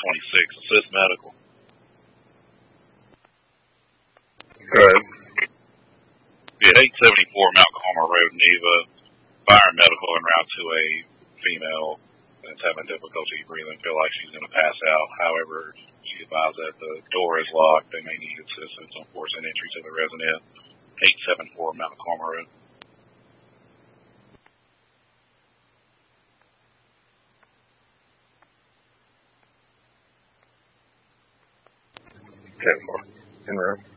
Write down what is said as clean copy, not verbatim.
26, Assist Medical. Go ahead. Be at 874 Mount Carmel Road, Neva. Fire and medical en route to a female that's having difficulty breathing, feel like she's going to pass out. However, she advised that the door is locked. They may need assistance on forcing entry to the resident. 874 Mount Carmel Road. Okay, en route.